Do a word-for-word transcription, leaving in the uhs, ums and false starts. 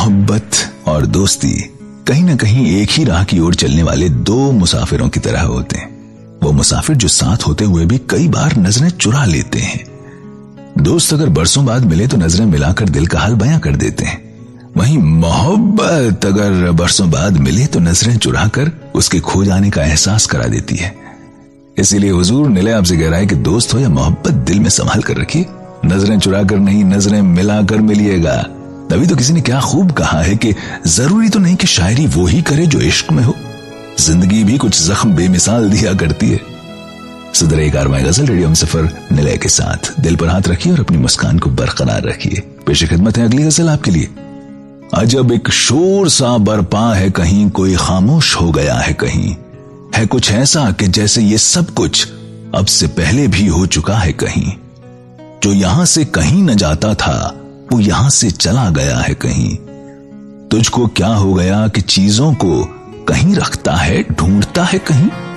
मोहब्बत और दोस्ती कहीं ना कहीं एक ही राह की ओर चलने वाले दो मुसाफिरों की तरह होते हैं। वो मुसाफिर जो साथ होते हुए भी कई बार नजरें चुरा लेते हैं। दोस्त अगर बरसों बाद मिले तो नजरें मिलाकर दिल का हाल बयां कर देते हैं। वहीं मोहब्बत अगर बरसों बाद मिले तो नजरें चुराकर उसके खो जाने का एहसास करा देती है। इसीलिए हुजूर निलय आपसे कह रहा है कि दोस्त हो या मोहब्बत, दिल में संभाल कर रखिए। नजरें चुराकर नहीं, नजरें मिलाकर मिलिएगा। तभी तो किसी ने क्या खूब कहा है कि जरूरी तो नहीं कि शायरी वो ही करे जो इश्क में हो, जिंदगी भी कुछ जख्म बेमिसाल दिया करती है। सुधरे कारवां गजल रेडियो में सफर निलय के साथ। दिल पर हाथ रखिए और अपनी मुस्कान को बरकरार रखिए। पेश खिदमत है अगली गजल आपके लिए। अजब एक शोर सा बरपा है कहीं, कोई खामोश हो गया है कहीं, है कुछ ऐसा कि जैसे ये सब कुछ अब से पहले भी हो चुका है कहीं। जो यहां से कहीं न जाता था वो यहां से चला गया है कहीं। तुझको क्या हो गया कि चीजों को कहीं रखता है, ढूंढता है कहीं।